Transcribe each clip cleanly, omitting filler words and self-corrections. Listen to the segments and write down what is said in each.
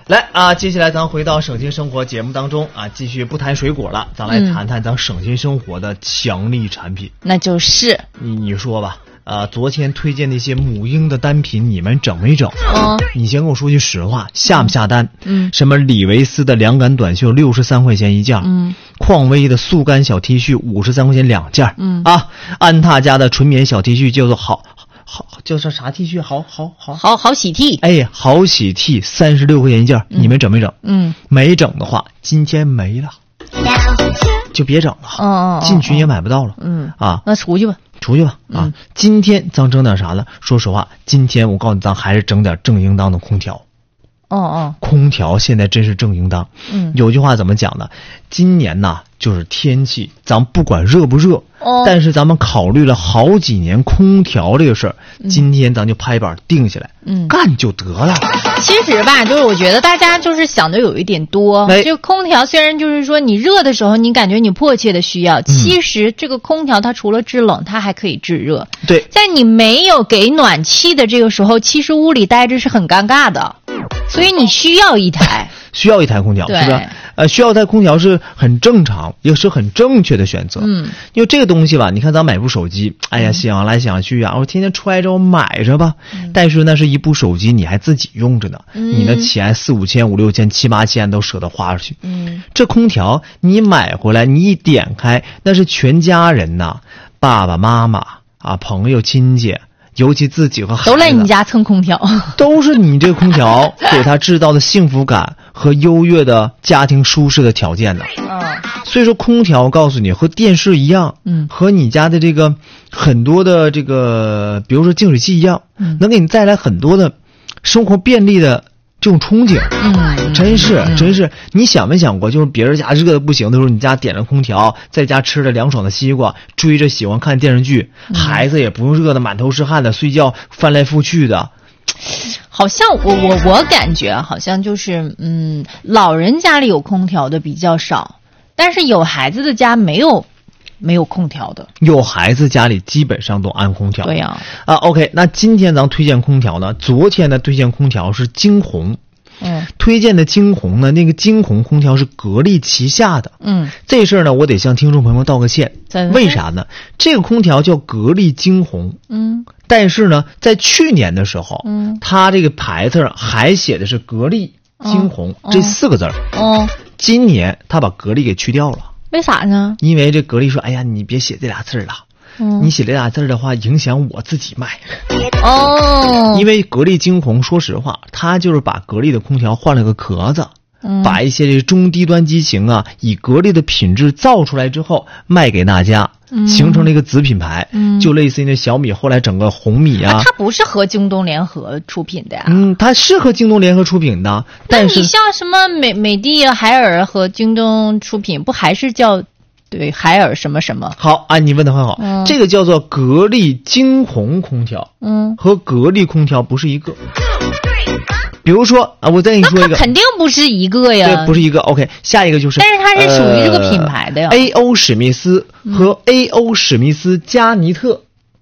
来啊，接下来咱回到省心生活节目当中啊，继续不谈水果了，咱来谈谈咱省心生活的强力产品。 那就是你说吧。昨天推荐那些母婴的单品，你们整没整？你先跟我说句实话，下不下单？什么李维斯的凉感短袖63块钱一件，匡威的速干小 T 恤53块钱2件，安踏家的纯棉小 T 恤叫做叫做啥 T 恤？好喜 T， 哎，好喜 T 36块钱一件，你们整没整？没整的话，今天没了，就别整了。进群也买不到了。 那出去吧。 今天咱整点啥呢？说实话，今天我告诉你，咱还是整点正应当的空调。空调现在真是正应当。有句话怎么讲呢？今年呐，就是天气，咱不管热不热，但是咱们考虑了好几年空调这个事儿，今天咱就拍板定下来，干就得了。 其实吧，就是我觉得大家就是想的有一点多。就空调虽然就是说你热的时候，你感觉你迫切的需要，其实这个空调它除了制冷，它还可以制热。 对， 在你没有给暖气的这个时候，其实屋里待着是很尴尬的。所以你需要一台空调，是不是？需要一台空调是很正常，也是很正确的选择。因为这个东西吧，你看咱买部手机，哎呀，想来想去啊，我天天揣着我买着吧。但是那是一部手机，你还自己用着呢，你的钱4、5千、5、6千、7、8千都舍得花出去。这空调你买回来，你一点开，那是全家人呐，爸爸妈妈啊，朋友亲戚。尤其自己和孩子都来你家蹭空调， 都是你这个空调给他制造的幸福感和优越的家庭舒适的条件的。所以说空调，我告诉你，和电视一样，和你家的这个很多的这个，比如说净水器一样，能给你带来很多的生活便利的这种憧憬。真是，你想没想过，就是别人家热的不行的时候，你家点着空调，在家吃着凉爽的西瓜，追着喜欢看电视剧，孩子也不用热的满头是汗的睡觉，翻来覆去的。 好像我感觉好像就是老人家里有空调的比较少，但是有孩子的家没有空调的， 有孩子家里基本上都安空调。 对呀。 OK， 那今天咱推荐空调呢？昨天的推荐空调是惊鸿。推荐的惊鸿呢，那个惊鸿空调是格力旗下的。这事儿呢，我得向听众朋友们道个歉。为啥呢？这个空调叫格力惊鸿。但是呢，在去年的时候，它这个牌子上还写的是格力惊鸿这4个字。今年它把格力给去掉了。 为啥呢？ 因为这格力说，哎呀，你别写这俩字了。你写这俩字的话，影响我自己卖。因为格力惊鸿，说实话，它就是把格力的空调换了个壳子，把一些这中低端机型啊，以格力的品质造出来之后卖给大家，形成了一个子品牌，就类似于那小米后来整个红米啊。 它不是和京东联合出品的呀？ 它是和京东联合出品的，但是你像什么美的、海尔和京东出品，不还是叫？对，海尔什么什么。 好啊，你问的很好。这个叫做格力惊鸿空调，和格力空调不是一个。比如说啊，我再跟你说一个， 那它肯定不是一个呀。 对，不是一个。OK， 下一个就是， 但是它是属于这个品牌的呀。 A.O. 史密斯和 A.O. 史密斯加尼特，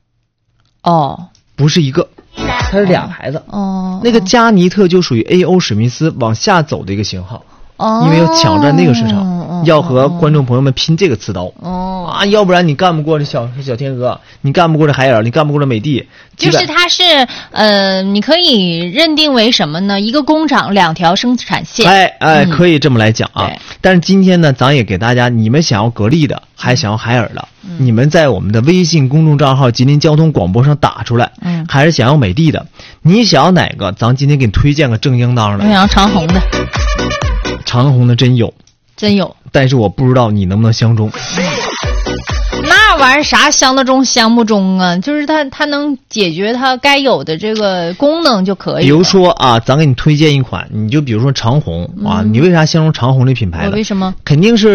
不是一个，它是俩牌子。那个加尼特就属于 A.O. 史密斯往下走的一个型号。因为要抢占那个市场，要和观众朋友们拼这个刺刀。要不然你干不过这小天鹅，你干不过这海尔，你干不过这美的。 就是它是你可以认定为什么呢？一个工厂2条生产线。 可以这么来讲啊。但是今天呢，咱也给大家，你们想要格力的，还想要海尔的，你们在我们的微信公众账号吉林交通广播上打出来，还是想要美的的，你想要哪个？咱今天给你推荐个正应当的。 我想要长虹的。 长虹的真有，但是我不知道你能不能相中。 那玩意儿啥相得中相不中啊？就是它能解决它该有的这个功能就可以了。 比如说啊，咱给你推荐一款，你就比如说长虹啊，你为啥相中长虹这品牌呢？ 为什么？ 肯定是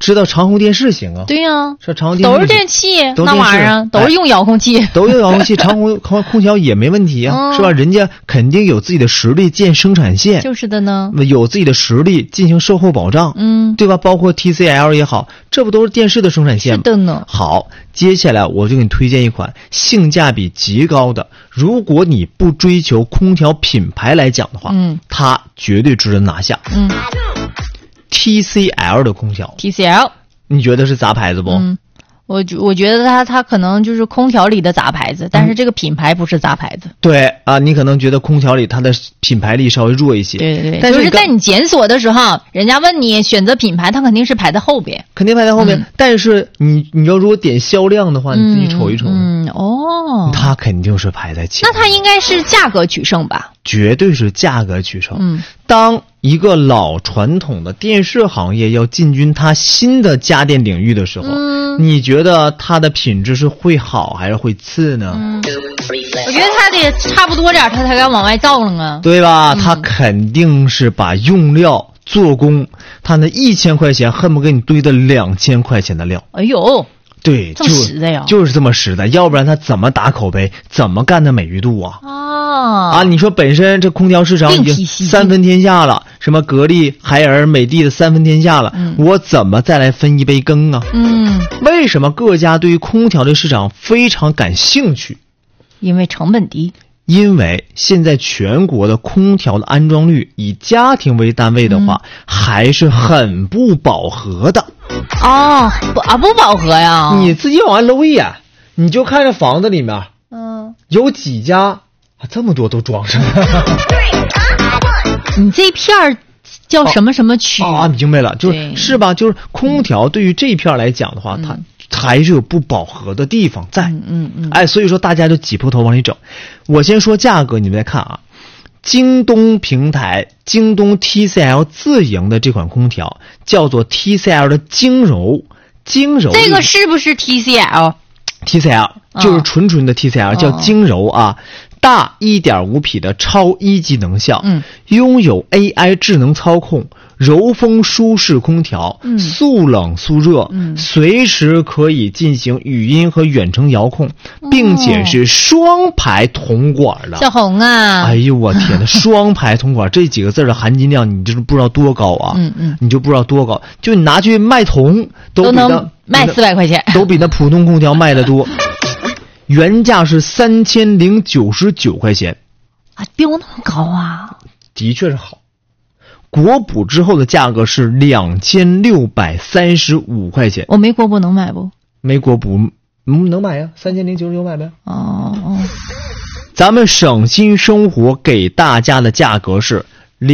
知道长虹电视行啊。 对呀， 这长虹电视都是电器，那玩意儿都是用遥控器， 都用遥控器，长虹空调也没问题啊，是吧？人家肯定有自己的实力建生产线， 就是的呢， 有自己的实力进行售后保障，对吧？包括 TCL 也好，这不都是电视的生产线吗？ 是的呢。 好，接下来我就给你推荐一款性价比极高的，如果你不追求空调品牌来讲的话，它绝对值得拿下。TCL 的空调 ，TCL， 你觉得是杂牌子不？ 我觉得它可能就是空调里的杂牌子，但是这个品牌不是杂牌子。 对啊，你可能觉得空调里它的品牌力稍微弱一些。 对，但是在你检索的时候，人家问你选择品牌，它肯定是排在后边。 肯定排在后面，但是你要如果点销量的话，你自己瞅一瞅。它肯定是排在前面。 那它应该是价格取胜吧？ 绝对是价格取胜。当一个老传统的电视行业要进军它新的家电领域的时候，你觉得它的品质是会好还是会次呢？ 我觉得它得差不多点，它才敢往外造了啊， 对吧？它肯定是把用料、做工，它那1000块钱恨不得给你堆的2000块钱的料。 哎呦！ 对， 这么实在呀， 就是这么实在，要不然他怎么打口碑，怎么干的美誉度啊？你说本身这空调市场已经3分天下了，什么格力、海尔、美的的3分天下了，我怎么再来分一杯羹啊？为什么各家对于空调的市场非常感兴趣？ 因为成本低。 因为现在全国的空调的安装率以家庭为单位的话，还是很不饱和的。 不饱和呀！ 你自己往外搂一眼，你就看这房子里面，有几家这么多都装上了。 你这片儿叫什么什么区明白了，是吧？就是空调对于这片来讲的话，它还是有不饱和的地方在。所以说大家就挤破头往里整。我先说价格，你们再看啊。京东平台，京东 TCL 自营的这款空调叫做 TCL 的精柔， 这个是不是 TCL 就是纯的 TCL，叫精柔啊。大 1.5 匹的超1级能效，拥有 AI 智能操控，柔风舒适空调，速冷速热，随时可以进行语音和远程遥控，并且是双排铜管的。 小红啊， 哎呦我天哪，双排铜管这几个字的含金量，你就是不知道多高啊！你就不知道多高，就你拿去卖铜都能卖400块钱， 都比那普通空调卖得多。原价是3099块钱比我那么高啊！ 的确是好。国补之后的价格是2635块钱。 我没国补能买不？ 没国补能买呀，3099买呗。咱们省心生活给大家的价格是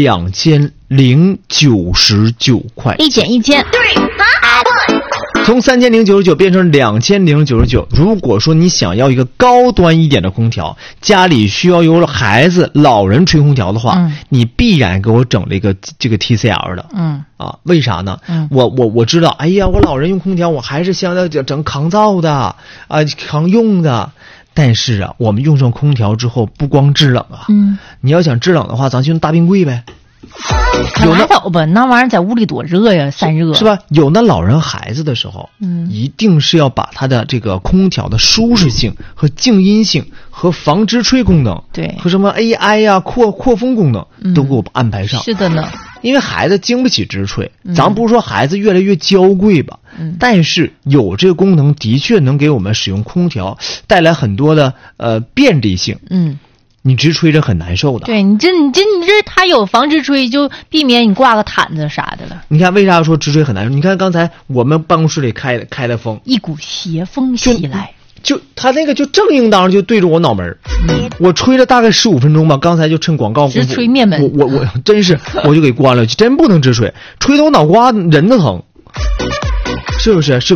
2099块， 一减一千。 从3099变成2099。如果说你想要一个高端一点的空调，家里需要有孩子、老人吹空调的话，你必然给我整了一个这个 TCL 的。为啥呢？我知道，哎呀，我老人用空调，我还是想要整抗噪的抗用的。但是啊，我们用上空调之后，不光制冷啊，你要想制冷的话，咱就用大冰柜呗。 拉倒吧，那玩意儿在屋里多热呀，散热是吧？有那老人孩子的时候，一定是要把它的这个空调的舒适性和静音性和防直吹功能， 对， 和什么 AI 呀、扩风功能都给我安排上。 是的呢， 因为孩子经不起直吹，咱不是说孩子越来越娇贵吧，但是有这个功能的确能给我们使用空调带来很多的便利性。你直吹着很难受的。 对，你这它有防直吹，就避免你挂个毯子啥的了。 你看为啥说直吹很难受？你看刚才我们办公室里开的风， 一股邪风袭来， 就他那个就正应当就对着我脑门我吹了大概15分钟吧，刚才就趁广告直吹面门， 我真是我就给关了，真不能直吹，吹得我脑瓜人都疼。是不是